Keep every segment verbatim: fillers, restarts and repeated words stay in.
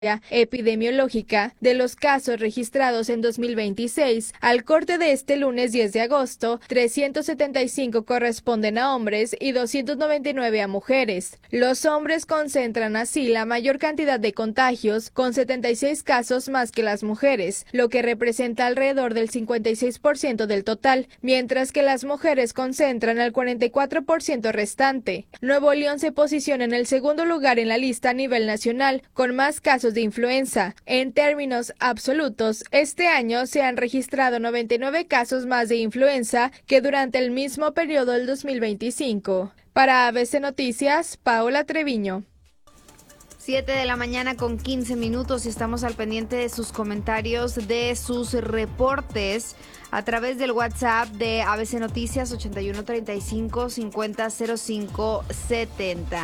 epidemiológica de los casos registrados en dos mil veintiséis, al corte de este lunes diez de agosto, trescientos setenta y cinco corresponden a hombres y doscientos noventa y nueve a mujeres. Los hombres concentran así la mayor cantidad de contagios, con setenta y seis casos más que las mujeres, lo que representa alrededor del cincuenta y seis por ciento del total, mientras que las mujeres concentran el cuarenta y cuatro por ciento restante. Nuevo León se posiciona en el segundo lugar en la lista a nivel nacional, con más casos de influenza. En términos absolutos, este año se han registrado noventa y nueve casos más de influenza que durante el mismo periodo del dos mil veinticinco. Para A B C Noticias, Paola Treviño. siete de la mañana con quince minutos y estamos al pendiente de sus comentarios, de sus reportes a través del WhatsApp de A B C Noticias ochenta y uno treinta y cinco cincuenta cero cinco setenta.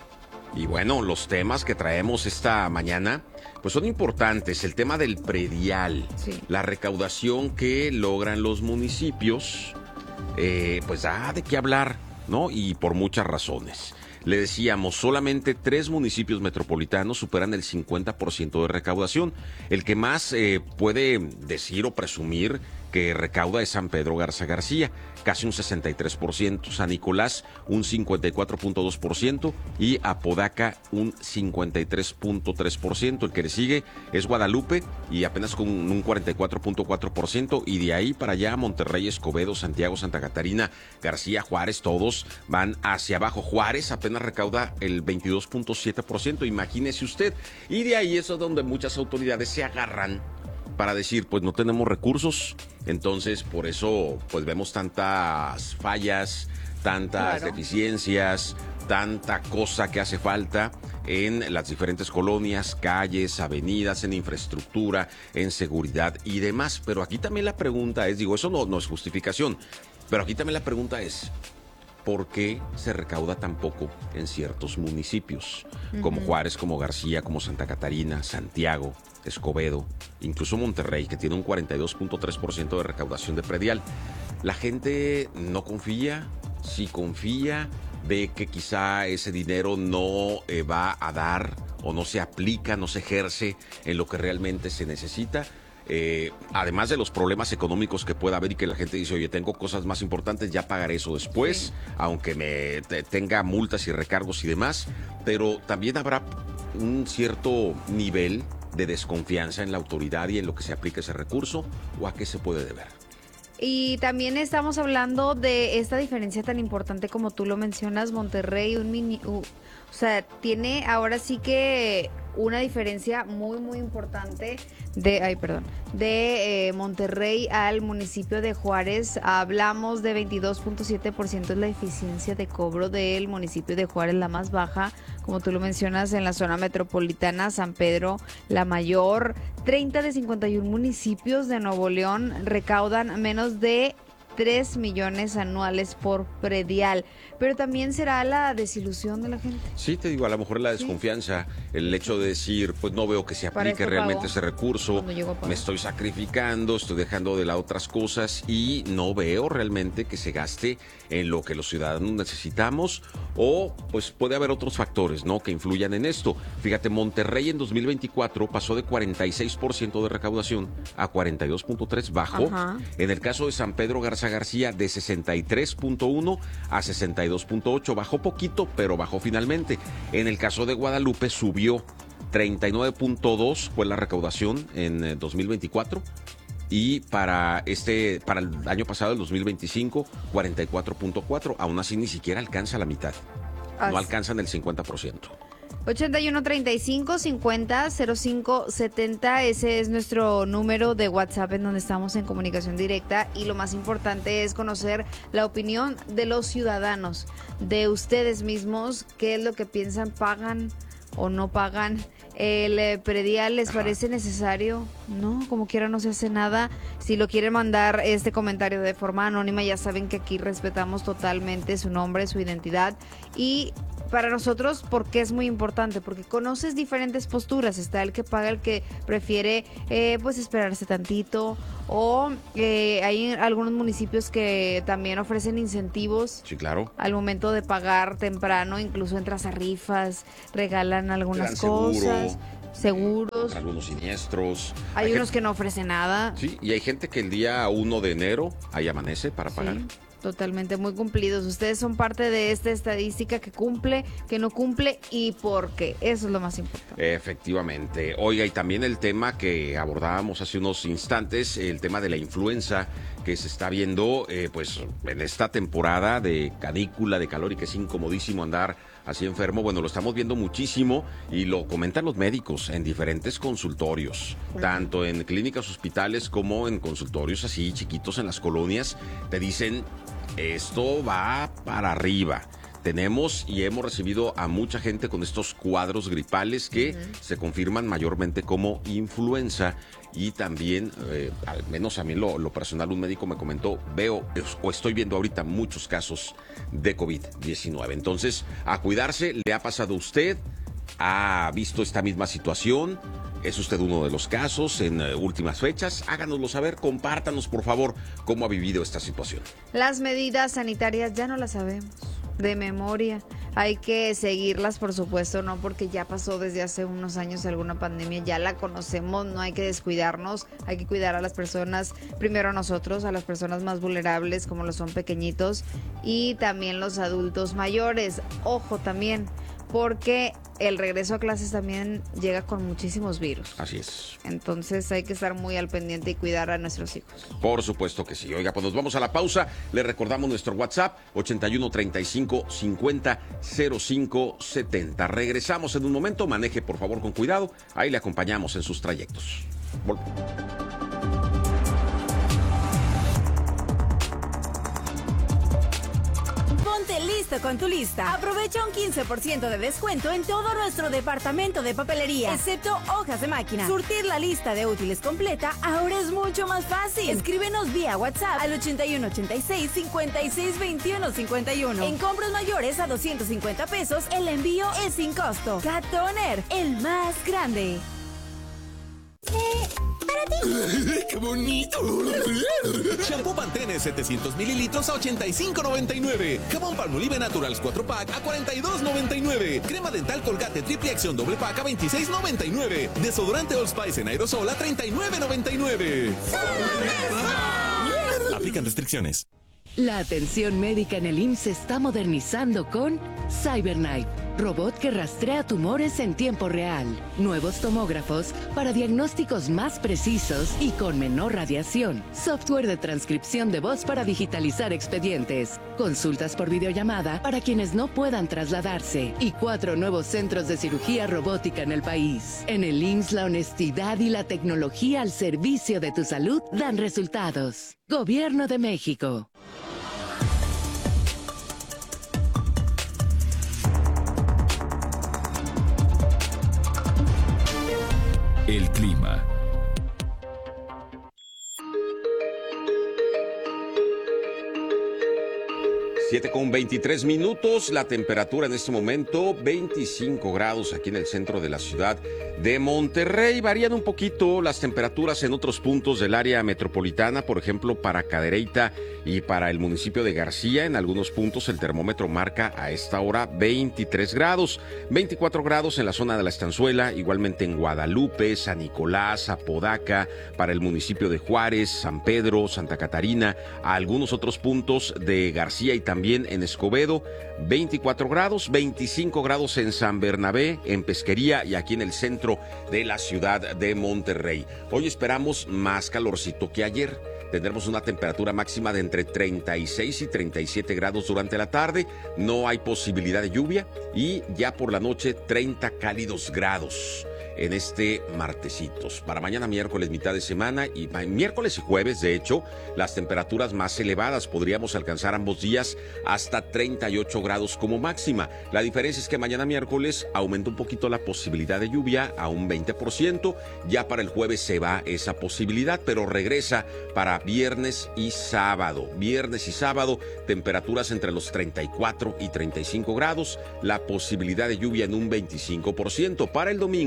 Y bueno, los temas que traemos esta mañana pues son importantes. El tema del predial, sí. La recaudación que logran los municipios, eh, pues da de qué hablar, ¿no? Y por muchas razones. Le decíamos, solamente tres municipios metropolitanos superan el cincuenta por ciento de recaudación. El que más eh, puede decir o presumir que recauda es San Pedro Garza García, casi un sesenta y tres por ciento, San Nicolás un cincuenta y cuatro punto dos por ciento y Apodaca un cincuenta y tres punto tres por ciento. El que le sigue es Guadalupe y apenas con un cuarenta y cuatro punto cuatro por ciento, y de ahí para allá Monterrey, Escobedo, Santiago, Santa Catarina, García, Juárez, todos van hacia abajo. Juárez apenas recauda el veintidós punto siete por ciento, imagínese usted, y de ahí es donde muchas autoridades se agarran para decir, pues no tenemos recursos, entonces por eso pues vemos tantas fallas, tantas claro. deficiencias, tanta cosa que hace falta en las diferentes colonias, calles, avenidas, en infraestructura, en seguridad y demás. Pero aquí también la pregunta es, digo, eso no, no es justificación, pero aquí también la pregunta es, ¿por qué se recauda tan poco en ciertos municipios? Uh-huh. Como Juárez, como García, como Santa Catarina, Santiago, Escobedo, incluso Monterrey, que tiene un cuarenta y dos punto tres por ciento de recaudación de predial. La gente no confía, sí confía, ve que quizá ese dinero no eh, va a dar o no se aplica, no se ejerce en lo que realmente se necesita. Eh, además de los problemas económicos que pueda haber y que la gente dice, oye, tengo cosas más importantes, ya pagaré eso después, sí. aunque me te, tenga multas y recargos y demás, pero también habrá un cierto nivel de desconfianza en la autoridad y en lo que se aplica ese recurso, o a qué se puede deber. Y también estamos hablando de esta diferencia tan importante como tú lo mencionas, Monterrey, un mini, uh, o sea, tiene ahora sí que una diferencia muy muy importante de, ay perdón, de eh, Monterrey al municipio de Juárez. Hablamos de veintidós punto siete por ciento es la eficiencia de cobro del municipio de Juárez, la más baja, como tú lo mencionas, en la zona metropolitana. San Pedro, la mayor. Treinta de cincuenta y uno municipios de Nuevo León recaudan menos de tres millones anuales por predial. Pero también será la desilusión de la gente. Sí, te digo, a lo mejor la desconfianza, sí. el hecho de decir, pues no veo que se aplique realmente ese recurso, me estoy sacrificando, estoy dejando de lado otras cosas y no veo realmente que se gaste en lo que los ciudadanos necesitamos, o pues puede haber otros factores, ¿no?, que influyan en esto. Fíjate, Monterrey en dos mil veinticuatro pasó de cuarenta y seis por ciento de recaudación a cuarenta y dos punto tres, bajo. Ajá. En el caso de San Pedro Garza García, de sesenta y tres punto uno a sesenta y dos punto ocho, bajó poquito, pero bajó finalmente. En el caso de Guadalupe subió treinta y nueve punto dos, fue la recaudación en dos mil veinticuatro, y para este para el año pasado, el dos mil veinticinco, cuarenta y cuatro punto cuatro, aún así ni siquiera alcanza la mitad. Así. No alcanzan el cincuenta por ciento. ochenta y uno treinta y cinco cincuenta cero cinco setenta, ese es nuestro número de WhatsApp en donde estamos en comunicación directa, y lo más importante es conocer la opinión de los ciudadanos, de ustedes mismos, qué es lo que piensan, pagan o no pagan el eh, predial, ¿les parece necesario? No, como quiera no se hace nada. Si lo quieren mandar este comentario de forma anónima, ya saben que aquí respetamos totalmente su nombre, su identidad, y para nosotros, porque es muy importante, porque conoces diferentes posturas. Está el que paga, el que prefiere eh, pues esperarse tantito, o eh, hay algunos municipios que también ofrecen incentivos. Sí, claro. Al momento de pagar temprano, incluso entras a rifas, regalan algunas cosas. seguros. Algunos siniestros. Hay, hay unos gente, que no ofrecen nada. Sí, y hay gente que el día uno de enero ahí amanece para pagar. Sí. Totalmente, muy cumplidos. Ustedes son parte de esta estadística que cumple, que no cumple y por qué. Eso es lo más importante. Efectivamente. Oiga, y también el tema que abordábamos hace unos instantes, el tema de la influenza que se está viendo eh, pues en esta temporada de canícula, de calor y que es incomodísimo andar así enfermo. Bueno, lo estamos viendo muchísimo y lo comentan los médicos en diferentes consultorios, tanto en clínicas, hospitales como en consultorios así chiquitos en las colonias. Te dicen, esto va para arriba. Tenemos y hemos recibido a mucha gente con estos cuadros gripales que uh-huh. se confirman mayormente como influenza y también, eh, al menos a mí lo, lo personal, un médico me comentó, veo o estoy viendo ahorita muchos casos de COVID diecinueve. Entonces, a cuidarse. ¿Le ha pasado a usted? ¿Ha visto esta misma situación? ¿Es usted uno de los casos en uh, últimas fechas? Háganoslo saber, compártanos por favor cómo ha vivido esta situación. Las medidas sanitarias ya no las sabemos de memoria. Hay que seguirlas, por supuesto, no porque ya pasó desde hace unos años alguna pandemia, ya la conocemos, no hay que descuidarnos, hay que cuidar a las personas, primero a nosotros, a las personas más vulnerables como lo son pequeñitos y también los adultos mayores. Ojo también, porque el regreso a clases también llega con muchísimos virus. Así es. Entonces hay que estar muy al pendiente y cuidar a nuestros hijos. Por supuesto que sí. Oiga, pues nos vamos a la pausa. Le recordamos nuestro WhatsApp, ochenta y uno, treinta y cinco, cincuenta, cero cinco, setenta. Regresamos en un momento. Maneje, por favor, con cuidado. Ahí le acompañamos en sus trayectos. Vol- Ponte listo con tu lista. Aprovecha un quince por ciento de descuento en todo nuestro departamento de papelería, excepto hojas de máquina. Surtir la lista de útiles completa ahora es mucho más fácil. Escríbenos vía WhatsApp al ochenta y uno, ochenta y seis, cincuenta y seis, veintiuno, cincuenta y uno. En compras mayores a doscientos cincuenta pesos, el envío es sin costo. Cat Toner, el más grande. Para ti. ¡Qué bonito! Shampoo Pantene setecientos mililitros a ochenta y cinco noventa y nueve. Jabón Palmolive Naturals cuatro pack a cuarenta y dos noventa y nueve. Crema dental Colgate Triple Acción doble pack a veintiséis noventa y nueve. Desodorante Old Spice en aerosol a treinta y nueve noventa y nueve. Aplican restricciones. La atención médica en el I M S S se está modernizando con CyberKnife, robot que rastrea tumores en tiempo real, nuevos tomógrafos para diagnósticos más precisos y con menor radiación, software de transcripción de voz para digitalizar expedientes, consultas por videollamada para quienes no puedan trasladarse y cuatro nuevos centros de cirugía robótica en el país. En el I M S S la honestidad y la tecnología al servicio de tu salud dan resultados. Gobierno de México. El clima. siete con veintitrés minutos, la temperatura en este momento veinticinco grados aquí en el centro de la ciudad de Monterrey. Varían un poquito las temperaturas en otros puntos del área metropolitana, por ejemplo para Cadereyta y para el municipio de García. En algunos puntos el termómetro marca a esta hora veintitrés grados, veinticuatro grados en la zona de la Estanzuela, igualmente en Guadalupe, San Nicolás, Apodaca, para el municipio de Juárez, San Pedro, Santa Catarina, a algunos otros puntos de García y también También en Escobedo, veinticuatro grados, veinticinco grados en San Bernabé, en Pesquería y aquí en el centro de la ciudad de Monterrey. Hoy esperamos más calorcito que ayer. Tendremos una temperatura máxima de entre treinta y seis y treinta y siete grados durante la tarde. No hay posibilidad de lluvia y ya por la noche treinta cálidos grados. En este martesitos. Para mañana miércoles, mitad de semana, y miércoles y jueves, de hecho, las temperaturas más elevadas. Podríamos alcanzar ambos días hasta treinta y ocho grados como máxima. La diferencia es que mañana miércoles aumenta un poquito la posibilidad de lluvia a un veinte por ciento. Ya para el jueves se va esa posibilidad, pero regresa para viernes y sábado. Viernes y sábado, temperaturas entre los treinta y cuatro y treinta y cinco grados. La posibilidad de lluvia en un veinticinco por ciento. Para el domingo,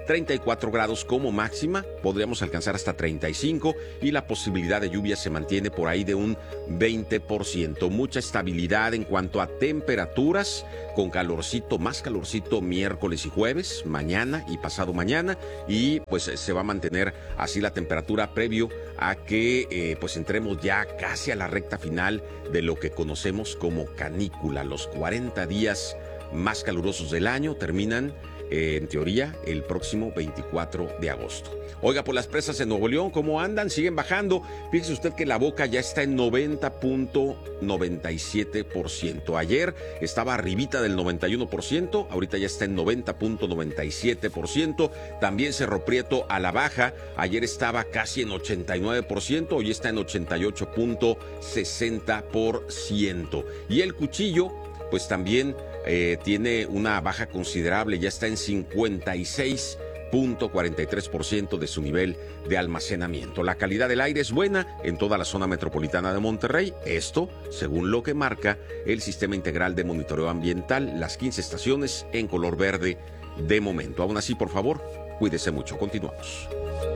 treinta y cuatro grados como máxima, podríamos alcanzar hasta treinta y cinco y la posibilidad de lluvia se mantiene por ahí de un veinte por ciento. Mucha estabilidad en cuanto a temperaturas, con calorcito, más calorcito miércoles y jueves, mañana y pasado mañana, y pues se va a mantener así la temperatura previo a que eh, pues entremos ya casi a la recta final de lo que conocemos como canícula. Los cuarenta días más calurosos del año terminan eh, en teoría el próximo veinticuatro de agosto. Oiga, por las presas en Nuevo León, ¿cómo andan? Siguen bajando. Fíjese usted que la Boca ya está en noventa punto noventa y siete por ciento. Ayer estaba arribita del noventa y uno por ciento, ahorita ya está en noventa punto noventa y siete por ciento. También Cerro Prieto a la baja, ayer estaba casi en ochenta y nueve por ciento, hoy está en ochenta y ocho punto sesenta por ciento. Y el Cuchillo, pues también eh, tiene una baja considerable, ya está en cincuenta y seis punto cuarenta y tres por ciento de su nivel de almacenamiento. La calidad del aire es buena en toda la zona metropolitana de Monterrey. Esto, según lo que marca el Sistema Integral de Monitoreo Ambiental, las quince estaciones en color verde de momento. Aún así, por favor, cuídese mucho. Continuamos.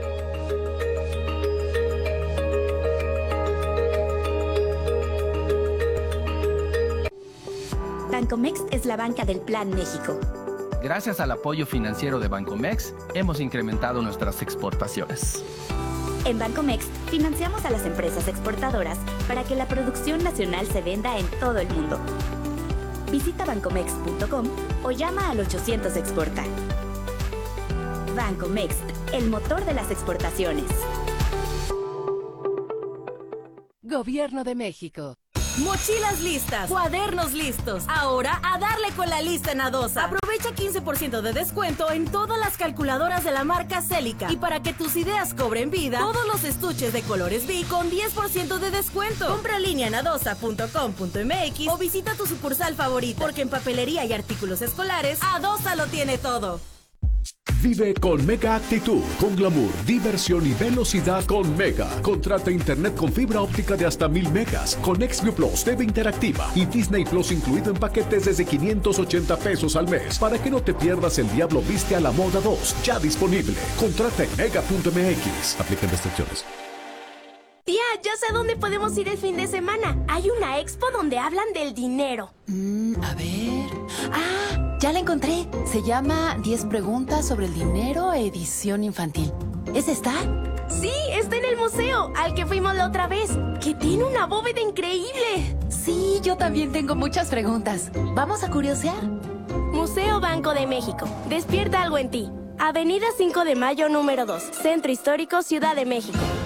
Bancomext es la banca del Plan México. Gracias al apoyo financiero de Bancomext, hemos incrementado nuestras exportaciones. En Bancomext, financiamos a las empresas exportadoras para que la producción nacional se venda en todo el mundo. Visita bancomext punto com o llama al ochocientos exporta. Bancomext, el motor de las exportaciones. Gobierno de México. Mochilas listas, cuadernos listos. Ahora a darle con la lista en Adosa. Aprovecha quince por ciento de descuento en todas las calculadoras de la marca Celica. Y para que tus ideas cobren vida, todos los estuches de colores B con diez por ciento de descuento. Compra en línea en adosa punto com punto m x o visita tu sucursal favorita. Porque en papelería y artículos escolares, Adosa lo tiene todo. Vive con Mega Actitud, con glamour, diversión y velocidad con Mega. Contrata internet con fibra óptica de hasta mil megas, con XView Plus, T V interactiva y Disney Plus incluido en paquetes desde quinientos ochenta pesos al mes, para que no te pierdas El Diablo Viste a la Moda dos, ya disponible. Contrata en mega punto m x. Aplican restricciones. Tía, ya sé dónde podemos ir el fin de semana. Hay una expo donde hablan del dinero. Mm, a ver... ¡Ah! Ya la encontré. Se llama diez preguntas sobre el dinero, edición infantil. ¿Es esta? Sí, está en el museo, al que fuimos la otra vez, que tiene una bóveda increíble. Sí, yo también tengo muchas preguntas. ¿Vamos a curiosear? Museo Banco de México. Despierta algo en ti. Avenida cinco de Mayo, número dos. Centro Histórico, Ciudad de México.